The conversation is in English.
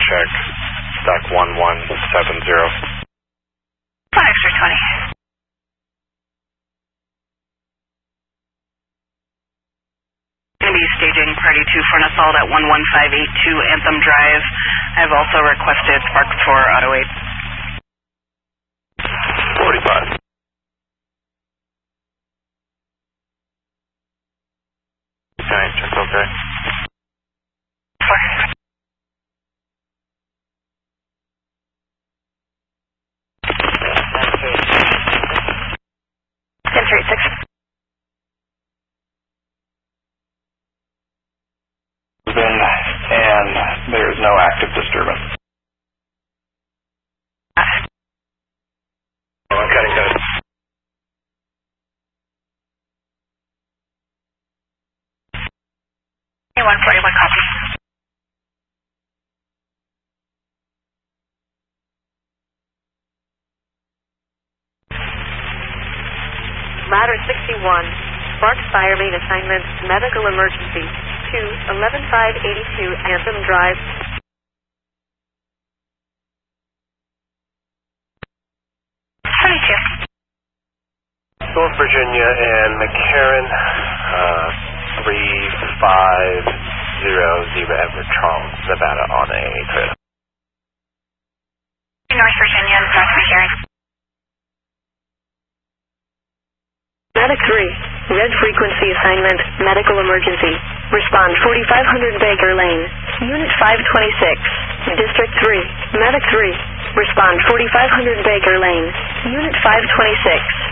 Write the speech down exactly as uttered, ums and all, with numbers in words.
check, stock one one seven zero. five extra twenty. Going to be staging party two for an assault at one one five eight two Anthem Drive. I've also requested spark for auto eight. forty-five. Okay, check okay. Four. ten three six. And there is no active disturbance. Oh, I'm cutting code. one forty-one copy. Ladder sixty-one, Spark Fire Main Assignment, Medical Emergency, to eleven five eighty-two Anthem Drive. twenty-two. North Virginia and McCarran, uh, three five zero Zebra Edward Charles, Nevada on a Toyota. North Virginia and North McCarran. Medic three, Red Frequency Assignment, Medical Emergency. Respond forty-five hundred Baker Lane, Unit five twenty-six, District three, Medic three. Respond forty-five hundred Baker Lane, Unit five twenty-six.